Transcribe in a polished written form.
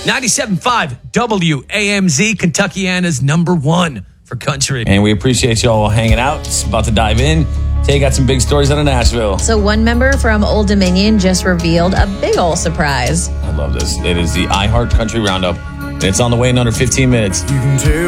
97.5 WAMZ, Kentuckiana's number one for country. And we appreciate you all hanging out. It's about to dive in. Tay got some big stories out of Nashville. So one member from Old Dominion just revealed a big ol' surprise. I love this. It is the iHeart Country Roundup. And it's on the way in under 15 minutes. You can tell